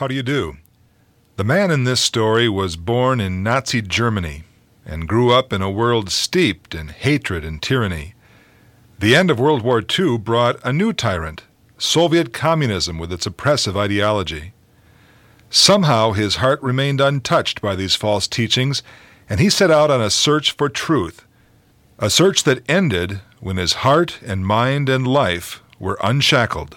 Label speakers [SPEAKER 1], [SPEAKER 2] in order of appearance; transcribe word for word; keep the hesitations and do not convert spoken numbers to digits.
[SPEAKER 1] How do you do? The man in this story was born in Nazi Germany and grew up in a world steeped in hatred and tyranny. The end of World War Two brought a new tyrant, Soviet communism with its oppressive ideology. Somehow his heart remained untouched by these false teachings, and he set out on a search for truth, a search that ended when his heart and mind and life were unshackled.